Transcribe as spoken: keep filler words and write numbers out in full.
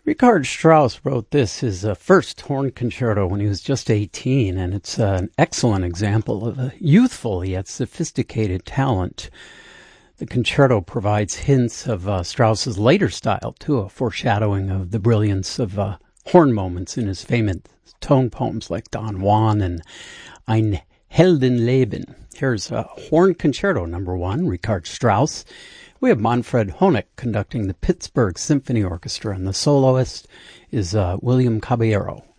Richard Strauss wrote this, his uh, first horn concerto, when he was just eighteen, and it's uh, an excellent example of a youthful yet sophisticated talent. The concerto provides hints of uh, Strauss's later style, too, a foreshadowing of the brilliance of uh, horn moments in his famous tone poems like Don Juan and Ein Heldenleben. Here's uh, Horn Concerto number one, Richard Strauss. We have Manfred Honeck conducting the Pittsburgh Symphony Orchestra, and the soloist is uh, William Caballero.